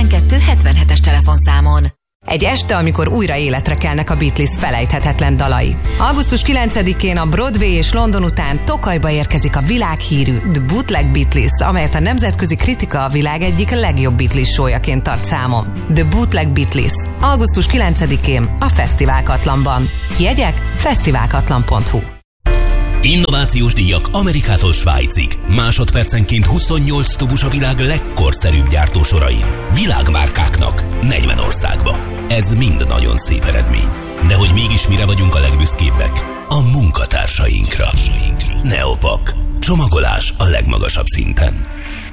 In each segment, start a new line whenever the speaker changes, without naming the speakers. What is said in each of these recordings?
12 77-es telefonszámon. Egy este, amikor újra életre kelnek a Beatles felejthetetlen dalai. Augusztus 9-én a Broadway és London után Tokajba érkezik a világhírű The Bootleg Beatles, amelyet a nemzetközi kritika a világ egyik legjobb Beatles showjaként tart számon. The Bootleg Beatles. Augusztus 9-én a Fesztiválkatlanban. Jegyek fesztiválkatlan.hu.
Innovációs díjak Amerikától Svájcig. Másodpercenként 28 tubus a világ legkorszerűbb gyártósorain. Világmárkáknak 40 országba. Ez mind nagyon szép eredmény. De hogy mégis mire vagyunk a legbüszkébbek? A munkatársainkra. Neopak. Csomagolás a legmagasabb szinten.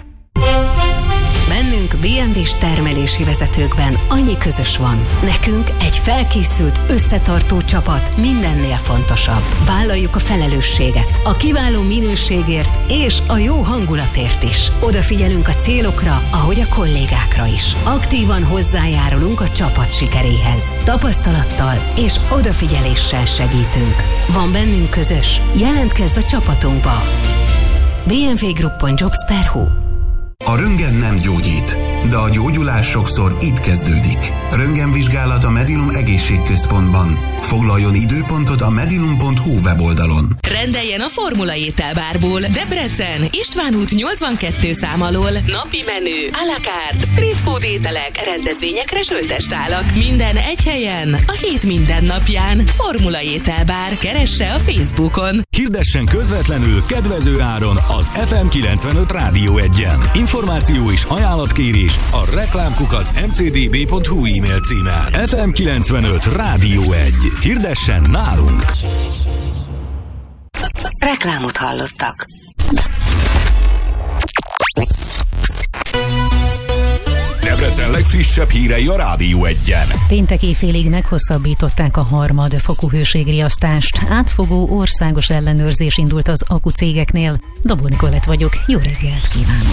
Bennünk BMW-s termelési vezetőkben annyi közös van. Nekünk egy felkészült, összetartó csapat mindennél fontosabb. Vállaljuk a felelősséget, a kiváló minőségért és a jó hangulatért is. Odafigyelünk a célokra, ahogy a kollégákra is. Aktívan hozzájárulunk a csapat sikeréhez. Tapasztalattal és odafigyeléssel segítünk. Van bennünk közös? Jelentkezz a csapatunkba! bmwgroup.jobs.hu.
A röntgen nem gyógyít, de a gyógyulás sokszor itt kezdődik. Röntgenvizsgálat a Medilum Egészségközpontban. Foglaljon időpontot a medilum.hu weboldalon.
Rendeljen a Formula ételbárból. Debrecen, István út 82 szám alól. Napi menü, à la carte, street food ételek, rendezvényekre söltestálak. Minden egy helyen, a hét minden napján. Formula ételbár. Keresse a Facebookon.
Hirdessen közvetlenül kedvező áron az FM 95 Rádió 1-en. Információ és ajánlatkérés a reklámkukac.mcdb.hu e-mail címen. FM 95 Rádió 1. Hirdessen nálunk!
Reklámot hallottak.
Debrecen legfrissebb hírei a Rádió 1-en.
Péntek éjfélig meghosszabbították a harmadfokú hőségriasztást. Átfogó országos ellenőrzés indult az akkucégeknél. Dabó Nikolett vagyok, jó reggelt kívánok!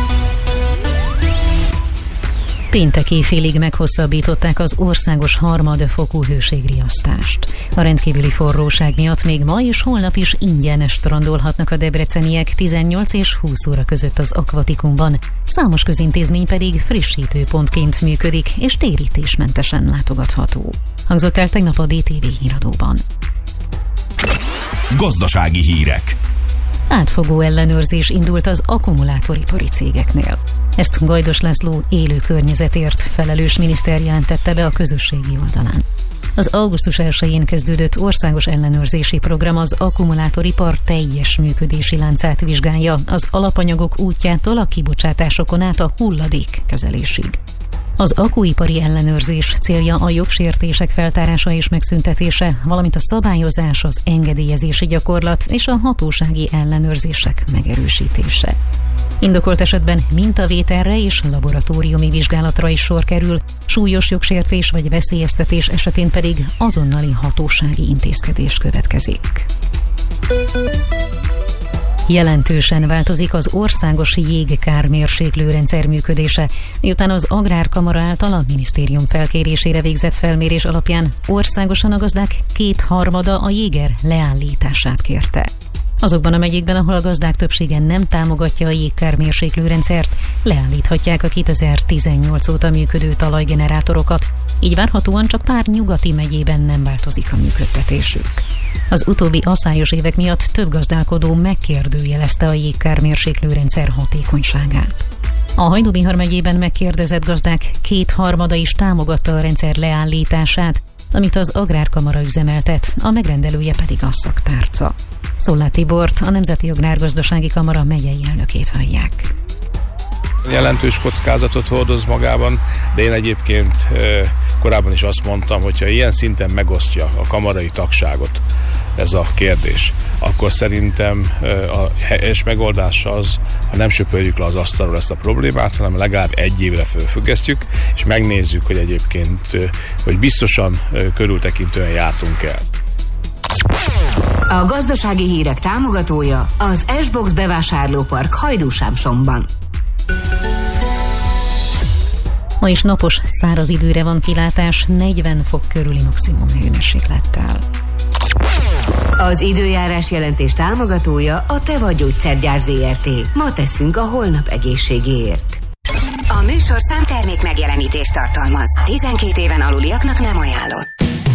Péntek éjfélig meghosszabbították az országos harmadfokú hőségriasztást. A rendkívüli forróság miatt még ma és holnap is ingyen strandolhatnak a debreceniek 18 és 20 óra között az akvatikumban. Számos közintézmény pedig frissítőpontként működik és térítésmentesen látogatható. Hangzott el tegnap a DTV híradóban.
Gazdasági hírek.
Átfogó ellenőrzés indult az akkumulátoripari cégeknél. Ezt Gajdos László élő környezetért felelős miniszter jelentette be a közösségi oldalán. Az augusztus 1-én kezdődött országos ellenőrzési program az akkumulátoripar teljes működési láncát vizsgálja, az alapanyagok útjától a kibocsátásokon át a hulladék kezelésig. Az akkuipari ellenőrzés célja a jogsértések feltárása és megszüntetése, valamint a szabályozás, az engedélyezési gyakorlat és a hatósági ellenőrzések megerősítése. Indokolt esetben mintavételre és laboratóriumi vizsgálatra is sor kerül, súlyos jogsértés vagy veszélyeztetés esetén pedig azonnali hatósági intézkedés következik. Jelentősen változik az országos jégkármérséklő rendszer működése, miután az Agrárkamara által a minisztérium felkérésére végzett felmérés alapján országosan a gazdák 2/3 a jéger leállítását kérte. Azokban a megyékben, ahol a gazdák többsége nem támogatja a jégkármérséklő rendszert, leállíthatják a 2018 óta működő talajgenerátorokat, így várhatóan csak pár nyugati megyében nem változik a működtetésük. Az utóbbi aszályos évek miatt több gazdálkodó megkérdőjelezte a jégkármérséklő rendszer hatékonyságát. A Hajdú-Bihar megyében megkérdezett gazdák 2/3 is támogatta a rendszer leállítását, amit az Agrárkamara üzemeltet, a megrendelője pedig a szaktárca. Szollát Tibort, a Nemzeti Agrárgazdasági Kamara megyei elnökét hallják.
Jelentős kockázatot hordoz magában, de én egyébként korábban is azt mondtam, hogyha ilyen szinten megosztja a kamarai tagságot ez a kérdés, akkor szerintem a helyes megoldás az, ha nem söpörjük le az asztalról ezt a problémát, hanem legalább 1 évre fölfüggesztjük, és megnézzük, hogy egyébként, hogy biztosan körültekintően jártunk el.
A gazdasági hírek támogatója az S-Box bevásárlópark Hajdúsámsomban.
Ma is napos, száraz időre van kilátás, 40 fok körüli maximum hőmérséklettel.
Az időjárás jelentés támogatója a Teva Gyógyszergyár Zrt. Ma teszünk a holnap egészségéért. A
műsorszám termék megjelenítést tartalmaz. 12 éven aluliaknak nem ajánlott.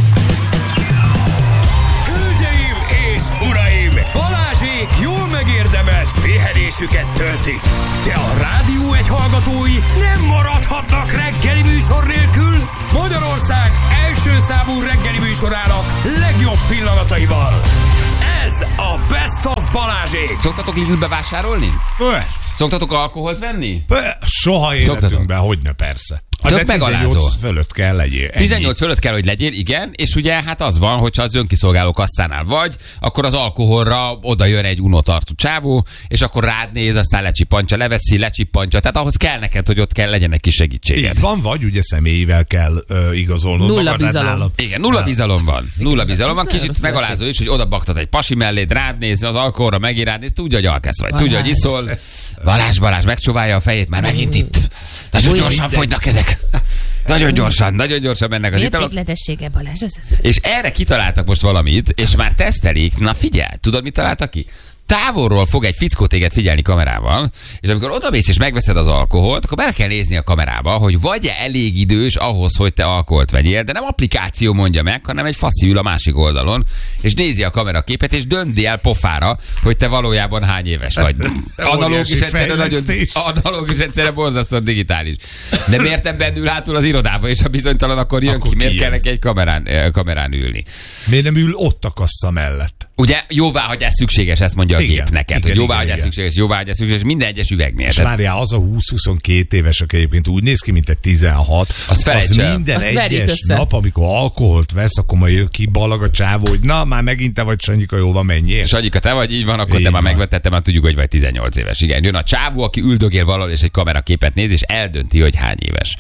Hölgyeim és uraim! Balázsék jól megérdemelt pihenésüket töltik. De a Rádió Egy hallgatói nem maradhatnak reggeli műsor nélkül. Magyarország első számú reggeli műsorának legjobb pillanataival. Ez a Best of Balázsék.
Szoktatok Lidlbe vásárolni?
Persze.
Szoktatok alkoholt venni?
Soha életünkben, hogyne persze.
Tök megalázó.
18 fölött kell legyél.
18 fölött kell, hogy legyél, igen, és ugye hát az van, hogyha az önkiszolgáló kasszánál vagy, akkor az alkoholra oda jön egy unotartú csávó, és akkor rád néz, aztán lecsippantja, leveszi, lecsippantja, tehát ahhoz kell neked, hogy ott kell legyen egy kis segítséged.
Így van, vagy ugye személyivel kell igazolnod.
Nulla bizalom.
Igen, nulla bizalom van. Nulla bizalom van, kicsit megalázó is, hogy oda baktat egy pasi melléd, rád néz, az alkoholra megint rád néz, tudja, hogy alkesz vagy, tudja, hogy iszol. Balázs megcsóválja a fejét, már megint itt. Nagyon gyorsan fogynak ezek. Nagyon gyorsan mennek az italok.
Mértékletessége, Balázs.
És erre kitaláltak most valamit, és már tesztelik. Na figyelj, tudod, mit találtak ki? Távolról fog egy fickó téged figyelni kamerával, és amikor odamész és megveszed az alkoholt, akkor bele kell nézni a kamerába, hogy vagy-e elég idős ahhoz, hogy te alkoholt vegyél, de nem applikáció mondja meg, hanem egy faszi ül a másik oldalon, és nézi a kameraképet, és dönti el pofára, hogy te valójában hány éves vagy. Analógus egyszerűen borzasztóan digitális. De miért nem bennül hátul az irodába, és ha bizonytalan, akkor jön ki? Miért kell neki egy kamerán ülni?
Miért nem ül ott a kassa mellett?
Ugye jóváhagyás szükséges, ezt mondja a gép neked, hogy jóváhagyás szükséges minden egyes üvegnél.
És várjál, az a 20-22 éves, aki egyébként úgy néz ki, mint egy 16, az minden egyes nap, amikor alkoholt vesz, akkor majd jön ki ballag a csávó, hogy na, már megint te vagy, Sanyika, jó van, menjél.
Sanyika, te vagy, így van, akkor így te már megvetted, már tudjuk, hogy vagy 18 éves. Igen, jön a csávó, aki üldögél valahol, és egy kameraképet néz, és eldönti, hogy hány éves.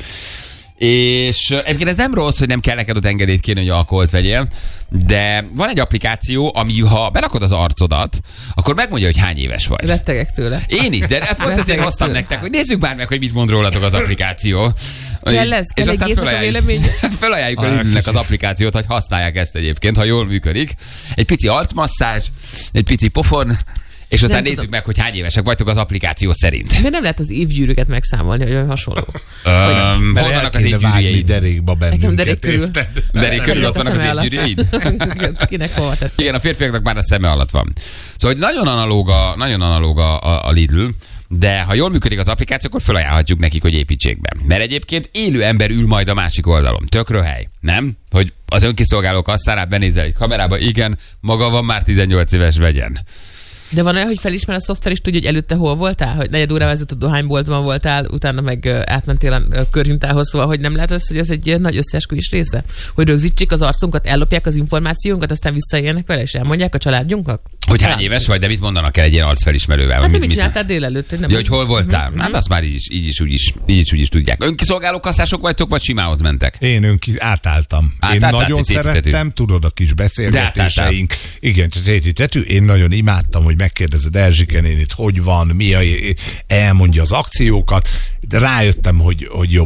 És egyébként ez nem rossz, hogy nem kell neked ott engedélyt kérni, hogy alkoholt vegyél, de van egy applikáció, ami ha berakod az arcodat, akkor megmondja, hogy hány éves vagy.
Rettegek tőle.
Én is, de pont ezért hoztam nektek, hogy nézzük már meg, hogy mit mond rólatok az applikáció.
És aztán
felajánljuk a Lidlnek az applikációt, hogy használják ezt egyébként, ha jól működik. Egy pici arcmasszázs, egy pici pofon, és aztán nem nézzük tudom meg, hogy hány évesek vagytok az applikáció szerint.
Miért nem lehet az évgyűrűket megszámolni, hogy olyan hasonló?
Hol vannak az évgyűrűjeid?
Derékba bennünket.
Derék körül.
Derék körül ott vannak az évgyűrűjeid?
Kinek hova tett?
Igen, a férfiaknak már a szeme alatt van. Szóval nagyon analóg a Lidl, de ha jól működik az applikáció, akkor felajánlhatjuk nekik, hogy építsék be. Mert egyébként élő ember ül majd a másik oldalon. Tök röhely, nem? Hogy az önkiszolgáló kasszánál benézel egy kamerába, igen, maga van már 18 éves, vegyen.
De van olyan, hogy felismer a szoftver is tudja, hogy előtte hol voltál? Hogy 4 órával ezelőtt a dohányboltban voltál, utána meg átmentél a körhintához, szóval, hogy nem lehet az, hogy ez egy nagy összeesküvés része? Hogy rögzítsék az arcunkat, ellopják az információnkat, aztán visszaélnek vele, és elmondják a családjunknak?
Hogy hány éves vagy, de mit mondanak el egy ilyen arcfelismerővel?
Hát mit csináltál délelőtt?
Ja, hogy hol voltál? Hát azt már így is tudják. Önkiszolgáló kasszások vagytok, vagy simához mentek?
Én átálltam. Én nagyon szerettem, tudod, a kis beszélgetéseink. Igen, én nagyon imádtam, hogy megkérdezed Erzsike nénit, hogy van, elmondja az akciókat, de rájöttem, hogy jobb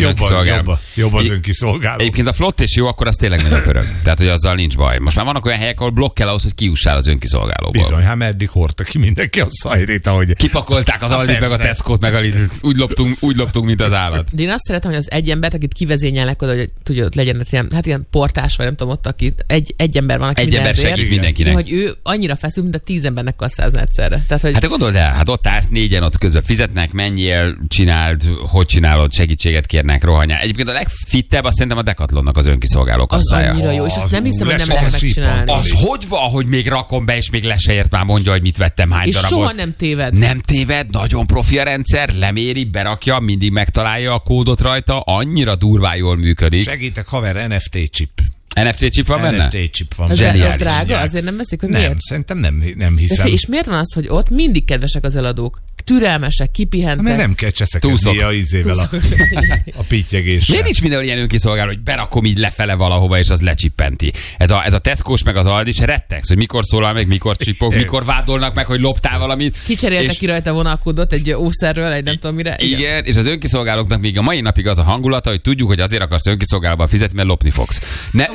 az önkiszolgáló.
Egyébként a flott és jó, akkor az tényleg nagyon pörög. Tehát, hogy azzal nincs baj. Most már vannak olyan helyek, ahol blokk kell ahhoz, hogy kiussál az önkiszolgálóból.
Bizony, hát meddig hordta ki mindenki a szajrét, ahogy...
Kipakolták az Aldit, meg a Tesco-t, meg úgy loptunk, mint az állat.
De én azt szeretem, hogy az egy embert, akit kivezényelnek oda, hogy tudja, ott legyen ilyen portás, vagy nem tudom, ott akit egy ember van, aki
egy ember segít mindenkinek.
Hogy ő annyira feszül, mint a 10 embernek kasszázna egyszerre. Tehát, hogy...
Hát gondold el, hát ott állsz 4-en, ott közben fizetnek, menjél, csináld, hogy csinálod, segítséget kérnek, rohanyál. Egyébként a legfittebb azt szerintem a Decathlonnak az önkiszolgáló kasszája.
Az annyira jó, és azt nem hiszem, hogy nem lehet megcsinálni.
Az hogy van, hogy még rakom be, és még le se ért, már mondja, hogy mit vettem, hány
és
darabot.
soha nem téved.
Nem téved, nagyon profi a rendszer, leméri, berakja, mindig megtalálja a kódot rajta, annyira durván jól működik.
Segítek, haver, NFT chip.
NFT chip van benne?
NFT chip van.
Ez drága? Azért nem veszik, hogy
nem,
miért?
Szerintem nem hiszem.
És miért van az, hogy ott mindig kedvesek az eladók? Türelmesek, kipihentek.
Mert nem kell cseszekedni a izével a pittyegéssel.
Miért nincs mindenhol ilyen önkiszolgáló, hogy berakom így lefele valahova, és az lecsippenti? Ez a Tesco-s meg az Aldis, rettegsz, hogy mikor szólal meg, mikor csipog, mikor vádolnak meg, hogy loptál valamit.
Kicseréltek ki rajta vonalkódot egy ószerről, egy nem tudom mire.
Igen, és az önkiszolgálóknak még a mai napig az a hangulata, hogy tudjuk, hogy azért akarsz önkiszolgálóban fizetni, mert lopni fogsz.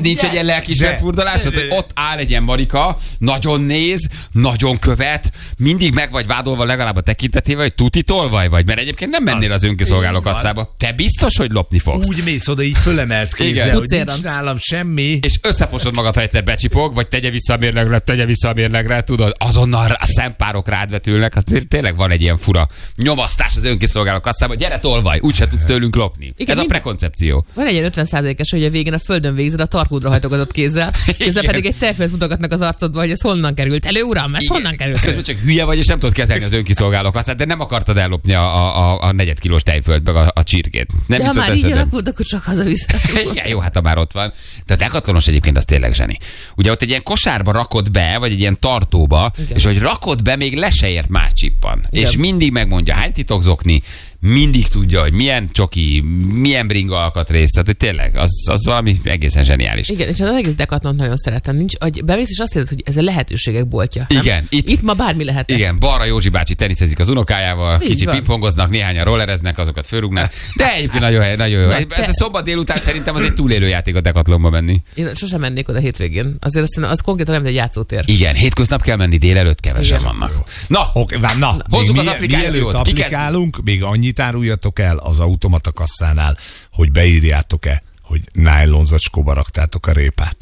nincs egy ilyen lelkiismeret furdalásod, hogy ott áll egy ilyen Marika, nagyon néz, nagyon követ, mindig meg vagy vádolva legalább a tekintetével, hogy tuti tolvaj vagy, mert egyébként nem mennél az önkiszolgáló kasszába. Te biztos, hogy lopni fogsz.
Úgy mész oda, így fölemelt kézzel, hogy nincs nálam semmi.
És összefosod magad, ha egyszer becsipog, vagy tegye vissza a mérlegre, tudod, azonnal a szempárok rád vetülnek, az tényleg van egy ilyen fura nyomasztás az önkiszolgáló kasszába, gyere tolvaj, úgyse tudsz tőlünk lopni. Igen, ez a prekoncepció.
Van egy ilyen 50%-es, hogy a végén a földön végzed a tarkódra hajtogatott kézzel, közben pedig egy tejfölt mutogatnak az arcodba, hogy ez honnan került elő, uram, ez honnan került elő.
Közben csak hülye vagy, és nem tudod kezelni az önkiszolgáló kasszát, de nem akartad ellopni a 4 kilós tejfölt, meg a csirkét. Nem
de ha már így alakult, akkor csak hazavisz.
Igen, jó, hát ha már ott van. De a Decathlonos egyébként az tényleg zseni. Ugye ott egy ilyen kosárba rakod be, vagy egy ilyen tartóba, igen. És hogy rakod be, még le se ért más csippan. Igen. És mindig megmondja, hány titokzokni, mindig tudja, hogy milyen csoki, milyen bringa alkatrész, tehát hogy tényleg, az valami egészen zseniális.
Igen, és az egész Decathlont nagyon szeretem. Nincs, hogy bemész, és azt érzed, hogy ez a lehetőségek boltja. Nem?
Igen.
Itt ma bármi lehet.
Igen, balra Józsi bácsi teniszezik az unokájával, kicsi pingpongoznak, néhányan rollereznek, azokat fölrúgnák. De egyébként nagyon jó. Ez a szombat délután szerintem az egy túlélő játék a Decathlonba menni.
Én sosem mennék oda hétvégén. Azért az konkrétan nem egy játszótér.
Igen, hétköznap kell menni, délelőtt kevesen vannak. Na, hozzuk az applikációt.
Applikálunk, még annyit áruljatok el az automata kasszánál, hogy beírjátok-e, hogy nájlonzacskóba raktátok a répát.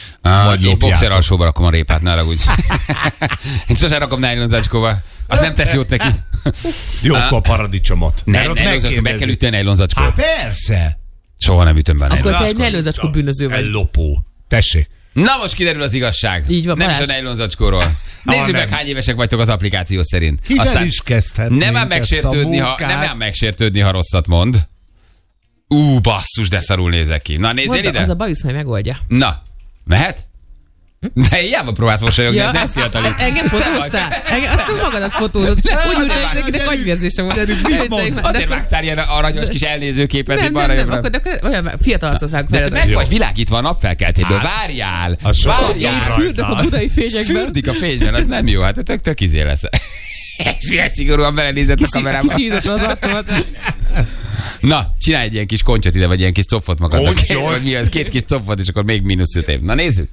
Én boxer alsóba rakom a répát, ne haragudj. Én sosem rakom nájlonzacskóba. Azt nem tesz jót neki.
Jó, akkor a paradicsomot.
Meg kell ütni a nájlonzacskót.
Hát persze.
Soha nem ütöm be a
nájlonzacskót. Akkor te egy nájlonzacskó bűnöző vagy.
Ellopó. Tessék.
Na most kiderül az igazság.
Így van,
nem is a nájlonzacskóról. Nézzük meg, hány évesek vagytok az applikáció szerint.
Kivel is kezdhetnénk
nem ám megsértődni, ha rosszat mond. Basszus, de szarul nézek ki. Na, nézzél ide.
Az a bajusz majd megoldja.
Na, mehet? De hiába próbálsz mosolyogni, ez nem fiatalít.
Engem fotóztál? Azt magadat fotózod. Úgy ült, hogy agyvérzése volt.
Azért vágtál ilyen aranyos kis elnézőképet, hogy balra jobbra.
Nem, olyan fiatal arcot vágok fel.
De te meg vagy világítva a napfelkeltéből. Várjál!
Fürdök a budai fényekben.
Fürdik a fényben, az nem jó. Hát tök izé lesz. És milyen szigorúan belenézett a kamerába.
Kisídatlan az arcomat.
Na, csinálj egy ilyen kis kontyot ide, vagy ilyen kis copfot magadnak. Két kis copfot, és akkor még -5 év. Na nézzük.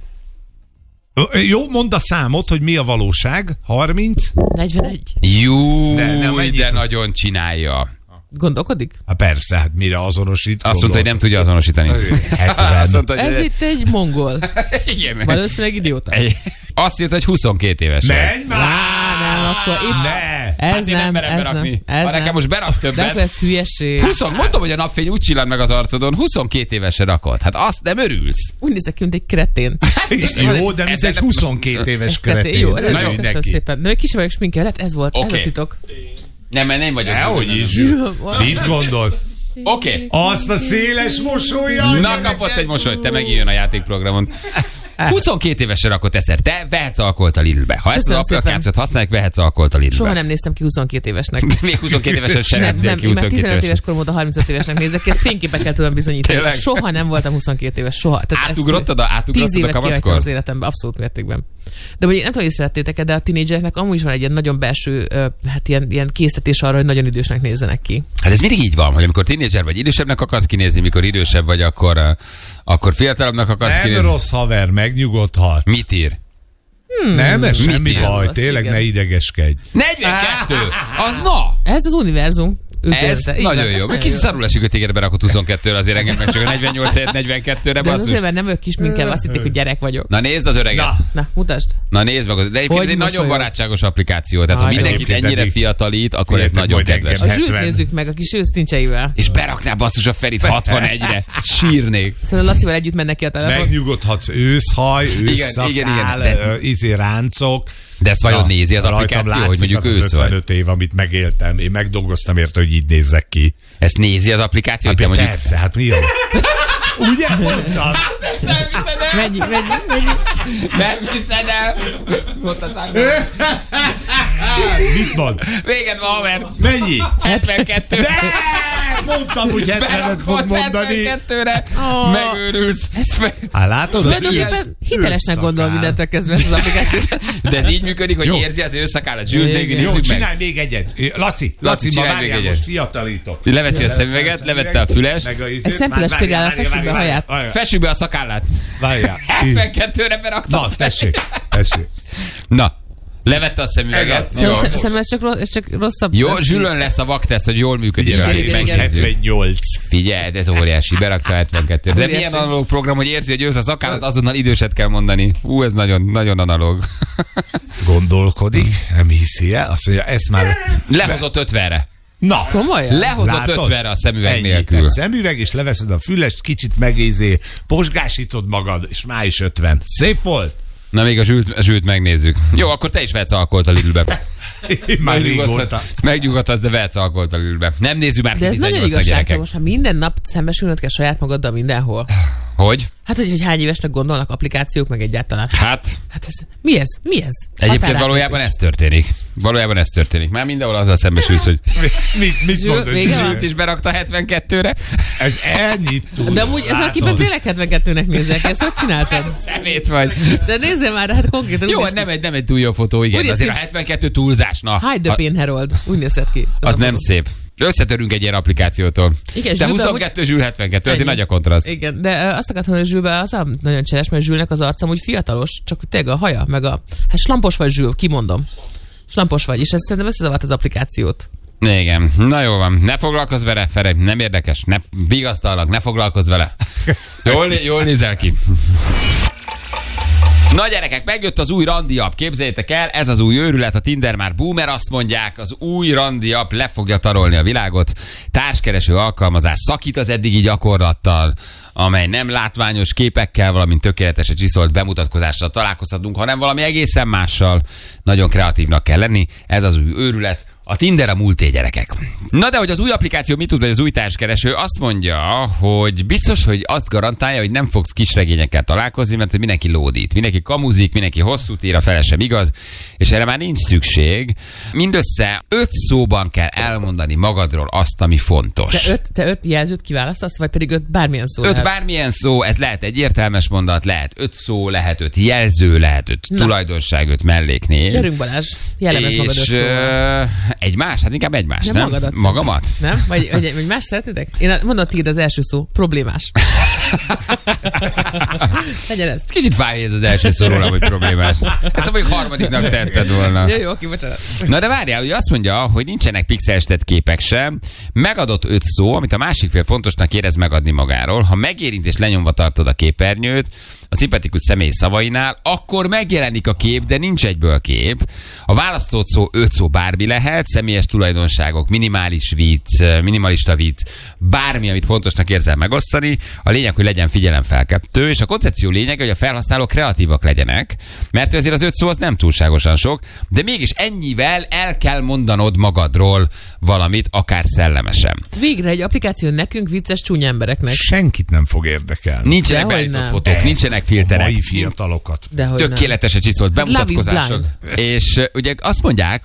Jó, mondd a számot, hogy mi a valóság. 30?
41.
Jó, de nagyon csinálja.
Gondolkodik?
Persze, hát mire azonosít?
Azt mondta, hogy nem tudja azonosítani.
70.
Mondta,
ez itt egy mongol.
Igen.
Valószínűleg idióta.
Azt írt, hogy 22 éves.
Menj már!
Nem, akkor itt...
Ne!
Ez nem.
Ha nekem most berak többet.
De akkor ez hülyeség.
Mondom, hogy a napfény úgy csillan meg az arcodon, 22 évesre rakod. Hát azt nem örülsz.
Úgy nézek ki, mint egy kretén.
Jó, de ez egy 22 éves kretén.
Jó, köszönöm szépen. De még kis vagyok sminkelhet, ez volt. Ez a titok.
Nem, mert nem vagyok.
Nehogy is. Mit gondolsz?
Oké.
Azt a széles mosollyal.
Na, kapott egy mosolyt, te megijön a játékprogramon. 22 évesre rakott eszer. Te vehetsz alkoholt a Lidlbe. Ha ezt az applikációt használják, vehetsz alkoholt a Lidlbe.
Soha nem néztem ki 22 évesnek.
Még 22 évesen sem néztél ki 22 évesnek.
15 éves korom óta 35 évesnek nézek ki, ezt fényképekkel tudom bizonyítani.
Tényleg?
Soha nem voltam 22 éves, soha.
Átugrottad a kamaszkor?
Az életemben, abszolút mértékben. De nem tudom, észrevettétek, de a tinédzsereknek amúgy is van egy ilyen nagyon belső, hát ilyen késztetés arra, hogy nagyon idősnek nézzenek ki.
Hát ez mindig így van, hogy amikor tinédzser vagy idősebbnek akarsz kinézni, mikor idősebb vagy, akkor fiatalabbnak akarsz kinézni.
Nem rossz haver, megnyugodhatsz.
Mit ír?
Nem, ez semmi baj, tényleg igen. Ne idegeskedj.
42! Az na!
Ez az univerzum.
Ez nagyon jó. Meg kis szarul esik, hogy téged berakott 22-re, azért engem meg csak a 48 helyett 42-re.
De az azért, mert nem ők kis minket, azt hitték, hogy gyerek vagyok.
Na nézd az öreget.
Na mutasd.
Na nézd meg. De egyébként ez egy nagyon barátságos applikáció. Tehát ha mindenkit ennyire fiatalít, akkor ez nagyon kedves.
A Zsült nézzük meg a kis ősztincseivel.
És berakná basszus a Ferit 61-re. Sírnék.
Szerintem Lacival együtt mennek ki a telefon.
Megnyugodhatsz, őszhaj, ősszakál, ráncok.
De ezt vajon nézi az applikáció, hogy mondjuk ősz vagy?
55 év, amit megéltem. Én megdolgoztam érte, hogy így nézzek ki.
Ezt nézi az applikáció?
Hát mondjuk... Persze, hát mi a... Ugye mondtad?
Hát ezt nem hiszed el!
Mennyi.
Nem hiszed el! Mondta számban.
Mit mond?
Véged van, haver!
Mennyi?
72.
Mondtam, hogy 70-et fog mondani.
72-re. Megőrülsz.
Látod?
Tulajdonképpen hitelesnek gondol mindentől kezdve ezt az applikációt.
De ez így működik, hogy érzi az őszakállat. Zsűlt,
jó, csinálj még egyet. Laci, ma várjál, most fiatalítok.
Leveszi a szemüveget, levette a fülest.
Egy szempilles például fessük be a haját.
Fessük be a szakállát.
Várjál.
72-re beraktam.
Na, tessék.
Na. Levette a szemüveget.
Szerintem ez csak rosszabb.
Jó, Zsülön lesz a vaktesz, hogy jól működik.
78.
Figyelj, ez óriási, berakta 72. De milyen analóg program, hogy érzi, hogy ősz a szakállat, azonnal időset kell mondani. Ez nagyon, nagyon analóg.
Gondolkodik, nem hiszi el, azt mondja, ezt már...
Lehozott 50-re.
Na,
komolyan?
Lehozott 50-re a szemüveg nélkül.
Tehát szemüveg, és leveszed a fülest, kicsit megézé, posgásítod magad, és már is 50. Szép volt?
Na, még a Zsült megnézzük. Jó, akkor te is vehetsz alkoholt a Lidlbe.
Már régóta.
Megnyugodhatsz, de vehetsz alkoholt a Lidlbe. Nem nézzük már ki 18-nak gyerekek.
De ez nagyon igazság, most ha minden nap szembesülnöd kell saját magaddal mindenhol.
Hogy?
Hát, hogy hány évesnek gondolnak applikációk, meg egyáltalán.
Hát
mi ez?
Egyébként valójában ez történik. Már mindenhol azzal szembesülsz, hogy
mit mondod?
Zsült is berakta 72-re.
Ez ennyit tud.
De amúgy ez a képen tényleg 72-nek nézek. Ezt hogy csináltad?
Szemét vagy.
De nézzél már, hát konkrétan.
Jó, nem egy túl jó fotó, igen. Azért a 72 túlzás.
Hide the pain, Harold. Úgy nézett ki.
Az nem szép. Összetörünk egy ilyen applikációtól. Igen, de 22 Zsül 72, azért nagy a kontraszt.
Igen, de azt akartam, hogy Zsülbe az nagyon cseres, mert Zsülnek az arcam úgy fiatalos, csak tényleg a haja, meg a... Hát slampos vagy, Zsül, kimondom. Slampos vagy, és ez szerintem összezavart az applikációt.
Igen, na jó van. Ne foglalkozz vele, Feri, nem érdekes. Ne vigasztalak, ne foglalkozz vele. Jól nézel ki. Na gyerekek, megjött az új randi app, képzeljétek el, ez az új őrület, a Tinder már boomer, azt mondják, az új randi app le fogja tarolni a világot, társkereső alkalmazás szakít az eddigi gyakorlattal, amely nem látványos képekkel, valamint tökéletesen csiszolt bemutatkozással találkozhatunk, hanem valami egészen mással. Nagyon kreatívnak kell lenni, ez az új őrület, a Tinder a múlté, gyerekek. Na de hogy az új applikáció mit tud, vagy az új társkereső, azt mondja, hogy biztos, hogy azt garantálja, hogy nem fogsz kisregényekkel találkozni, mert hogy mindenki lódít, mindenki kamuzik, mindenki hosszút ír, a fele sem igaz, és erre már nincs szükség. Mindössze 5 szóban kell elmondani magadról azt, ami fontos.
Te 5 jelzőt kiválasztasz, vagy pedig 5 bármilyen szó?
5 bármilyen szó, ez lehet egy értelmes mondat, lehet 5 szó, lehet 5 jelző, lehet 5 tulajdonság, 5 melléknév.
Gyerünk Balázs, jellemez magad 5 szóval.
Egymás? Hát inkább egymást, nem? Magamat?
Nem? Vagy más szeretnétek? Én mondod, írd az első szó. Problémás. Legyen ez.
Kicsit fáj ez az első szó róla, hogy problémás. Ezt mondjuk harmadiknak tetted volna.
Jó, oké, bocsánat.
Na de várjál, hogy azt mondja, hogy nincsenek pixelstett képek sem. Megadott 5 szó, amit a másik fél fontosnak érez megadni magáról. Ha megérint és lenyomva tartod a képernyőt, a szimpatikus személy szavainál, akkor megjelenik a kép, de nincs egyből kép. A választott szó 5 szó bármi lehet, személyes tulajdonságok, minimalista vicc, bármi, amit fontosnak érzel megosztani. A lényeg, hogy legyen figyelemfelkeltő, és a koncepció lényeg, hogy a felhasználók kreatívak legyenek, mert azért az 5 szó az nem túlságosan sok, de mégis ennyivel el kell mondanod magadról valamit, akár szellemesen.
Végre egy applikáció nekünk, vicces csúnya embereknek.
Senkit nem fog érdekelni.
Nincsenek beállított fotók, nincsenek filterek.
Mai fiatalokat.
Tökéletesen csiszolt bemutatkozások. És ugye azt mondják,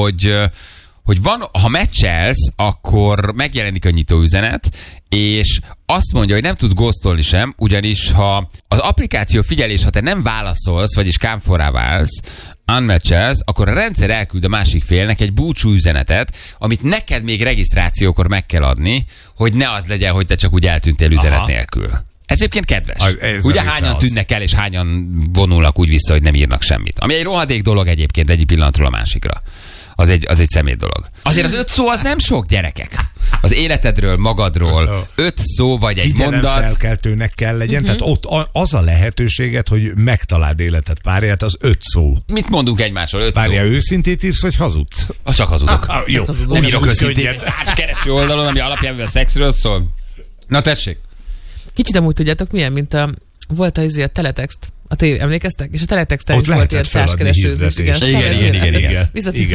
hogy ha meccselsz, akkor megjelenik a nyitóüzenet, és azt mondja, hogy nem tudsz ghostolni sem, ugyanis ha az applikáció figyelés, ha te nem válaszolsz, vagyis kámforrá válsz, unmatchelsz, akkor a rendszer elküld a másik félnek egy búcsú üzenetet, amit neked még regisztrációkor meg kell adni, hogy ne az legyen, hogy te csak úgy eltűntél üzenet nélkül. Ez egyébként kedves. Ugye hányan tűnnek el, és hányan vonulnak úgy vissza, hogy nem írnak semmit. Ami egy rohadék dolog egyébként egyik pillanatról a másikra. Az egy szemét dolog. Azért az 5 szó az nem sok, gyerekek. Az életedről, magadról 5 szó vagy egy mondat.
Felkeltőnek kell legyen, tehát ott az a lehetőséget, hogy megtaláld életed párját, az 5 szó.
Mit mondunk egymásról? 5 szó.
Párja, őszintét írsz, vagy hazudsz?
Csak hazudok.
Jó.
Nem írok őszintét. Társkereső oldalon, ami alapján a szexről szól. Na tessék.
Kicsit amúgy tudjátok milyen, mint volt a teletext. Emlékeztek? És a teletexten is volt ilyen társkeresőzés.
Igen.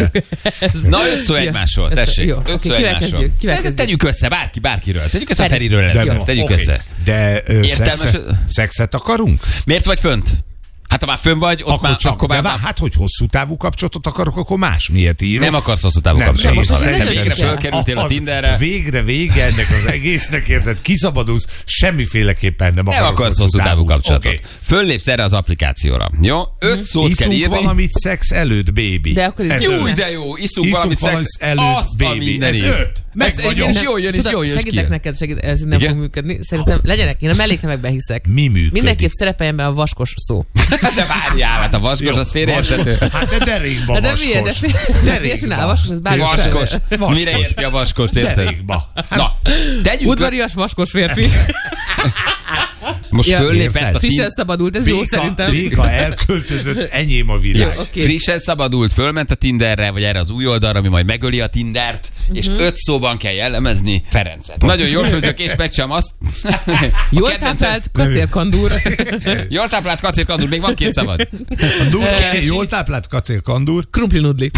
Na 5 szó egymásról, tessék. 5 szó egymásról. Tegyük össze, bárkiről. Tegyük össze a Feriről először. Tegyük össze.
De szexet akarunk?
Miért vagy fönt? Hát ha már fönn vagy, ott már...
Csak, hát, hogy hosszú távú kapcsolatot akarok, akkor más miért írok?
Nem akarsz hosszú távú kapcsolatot. Te végre fölkerültél a Tinderre.
Vége ennek az egésznek, érted? Kiszabadulsz, semmiféleképpen nem
akarsz hosszú távú kapcsolatot. Föllépsz erre az applikációra. Jó? 5 szót kell írni.
Iszunk valamit szex előtt, baby.
De akkor ez
jó, de jó. Iszunk valamit szex
előtt, baby. Ez 5.
És jól jön ki.
Segítek neked, ez nem fog működni. Szerintem legyenek, én a melléknevekbe hiszek.
Mi működik?
Mindenképp szerepeljen be a vaskos szó.
De várjál, hát a vaskos az félreérthető.
Hát de derékba vaskos.
Derékba.
Vaskos. Mire érti a vaskost, érted?
Derékba.
Na, tegyünk...
Udvarias vaskos férfi.
Most föllépett a
frissen szabadult, ez jó szerintem.
Réka elköltözött, enyém a világ.
Jó, okay. Frissen szabadult, fölment a Tinderre, vagy erre az új oldalra, ami majd megöli a Tindert, és 5 szóban kell jellemezni Ferencet. Nagyon jól főzök, és megcsinálom azt.
Jól táplált kacérkandúr.
Jól táplált kacérkandúr, még van 2 szabad.
Jól táplált kacérkandúr.
Krumplinudli.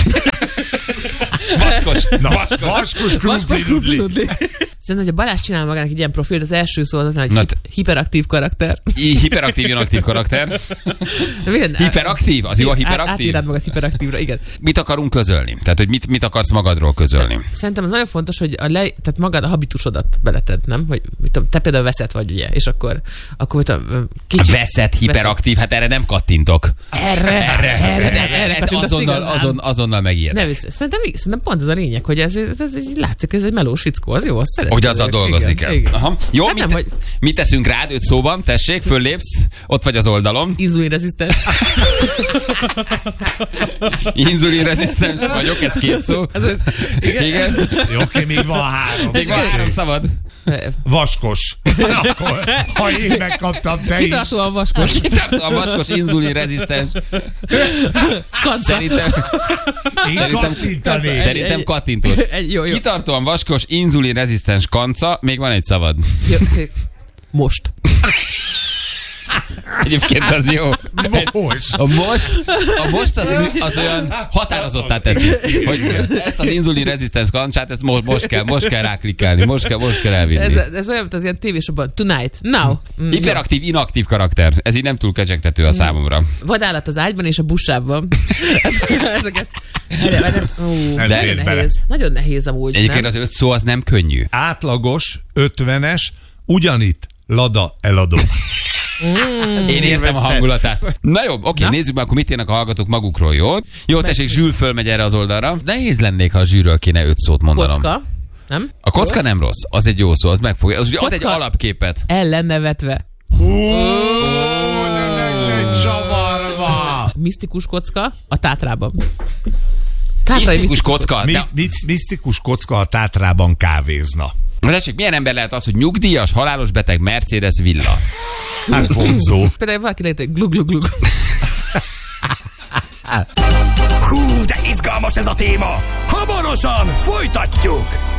Vaskos
krumplinudli. Szerintem, hogy a Balázs csinál magának egy ilyen profilt, az első szó az egy hiperaktív karakter.
Hiperaktív, inaktív karakter. Hiperaktív? Az jó a hiperaktív?
Átírad magad hiperaktívra, igen.
Mit akarunk közölni? Tehát, hogy mit akarsz magadról közölni?
Szerintem az nagyon fontos, hogy tehát magad a habitusodat beleted, nem? Hogy te például veszett vagy, ugye? És akkor
kicsit... Veszett, hiperaktív, hát erre nem kattintok.
Erre
azonnal megírd.
Szerintem pont ez a lényeg, hogy ez látszik, ez egy melós fickó, az jó, azt szeretem.
Hogy azzal dolgozni kell. Aha. Jó,
hát
mit teszünk rád 5 szóban? Tessék, föllépsz, ott vagy az oldalon.
Inzulinrezisztens.
Inzulinrezisztens
vagyok, ez 2 szó.
Igen. Jó, oké, még van 3.
Még van 3 szabad.
Vaskos. Akkor, ha én megkaptam, te is.
Kitartóan vaskos.
Kitartóan vaskos, inzulinrezisztens. Szerintem kattintós. Kitartóan vaskos, inzulinrezisztens kanca, még van egy szabad.
Most.
Egyébként az jó. A most az olyan határozottá teszi, hogy ezt az inzulinrezisztens kancsát, ezt most kell ráklikálni, most kell elvinni.
Ez olyan, mint az ilyen tévésokban. Tonight, now.
Hiperaktív, inaktív karakter. Ez így nem túl kecsegtető a számomra.
Vadállat az ágyban és a buszában. Ezeket... Nagyon nehéz amúgy.
Egyébként az 5 szó az nem könnyű.
Átlagos, 50-es, ugyanitt Lada eladó.
Én értem a hangulatát. Na jó, oké, nézzük meg, akkor mit írnak a hallgatók magukról, jó? Jó, tessék, Zsül fölmegy erre az oldalra. Nehéz lennék, ha a Zsűről kéne 5 szót mondanom.
Kocka, nem?
A kocka nem rossz, az egy jó szó, az megfogja. Az ugye ad egy alapképet.
El lenne vetve.
Csavarva!
Misztikus kocka a Tátrában.
Misztikus kocka?
Misztikus kocka a Tátrában kávézna.
Tessék, milyen ember lehet az, hogy nyugdíjas, halálos beteg, Mercedes villa?
Hát vonzó.
Például valaki lehet, hogy glug.
Hú, de izgalmas ez a téma! Hamarosan folytatjuk!